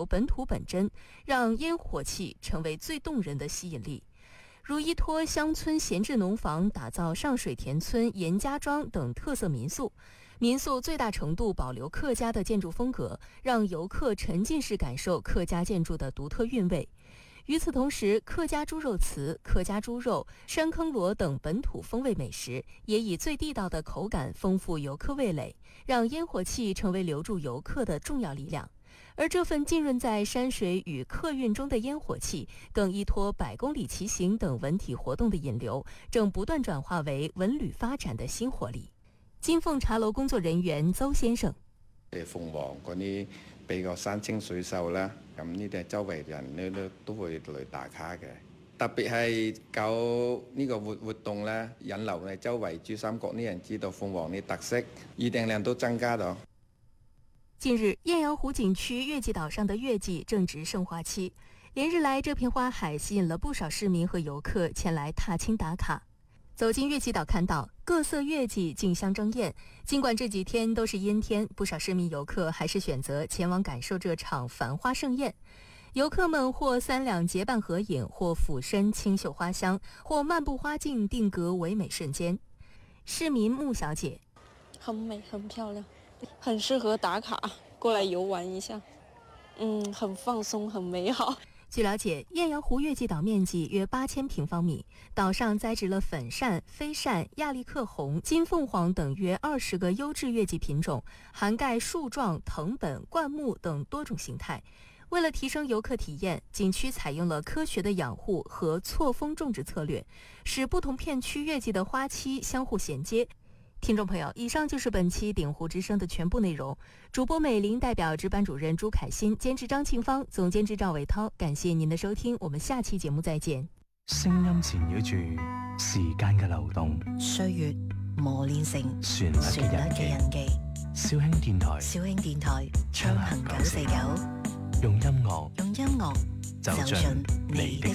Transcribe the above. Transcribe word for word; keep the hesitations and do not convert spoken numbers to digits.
本土本真，让烟火气成为最动人的吸引力。如依托乡村闲置农房打造上水田村严家庄等特色民宿，民宿最大程度保留客家的建筑风格，让游客沉浸式感受客家建筑的独特韵味。与此同时，客家猪肉糍、客家猪肉、山坑螺等本土风味美食也以最地道的口感丰富游客味蕾，让烟火气成为留住游客的重要力量。而这份浸润在山水与客运中的烟火气，更依托百公里骑行等文体活动的引流，正不断轉化為文旅發展的新活力。金鳳茶樓工作人員鄒先生： 誒鳳凰嗰啲比較山清水秀啦，咁呢啲周圍人咧都都會嚟打卡嘅。特別係搞呢個活活動咧，引流咧周圍珠三角啲人知道鳳凰啲特色，預訂量都增加咗。 近日，艳陽湖景區月季島上的月季正值盛花期，連日來這片花海吸引了不少市民和遊客前來踏青打卡。走進月季島看到各色月季競相爭豔，儘管這幾天都是陰天，不少市民遊客還是選擇前往感受這場繁花盛宴。遊客們或三兩結伴合影，或俯身輕嗅花香，或漫步花徑定格唯美瞬間。市民穆小姐： 很美，很漂亮，很適合打卡，過來遊玩一下。嗯，很放鬆，很美好。 據了解，艳陽湖月季島面積約八千平方米，島上栽植了粉扇、飛扇、亞歷克紅、金鳳凰等約二十個優質月季品種，涵蓋樹狀、藤本、灌木等多種形態。為了提升遊客體驗，景區採用了科學的養護和錯峰種植策略，使不同片區月季的花期相互銜接。聽眾朋友，以上就是本期鼎湖之聲的全部內容。主播美玲代表值班主任朱凱欣，監製張慶芳，總監製趙偉濤，感謝您的收聽，我們下期節目再見。 聲音纏繞住時間嘅流動， 歲月磨練成旋律嘅印記。小興電台， 小興電台，暢行九四九， 用音樂， 用音樂走進你的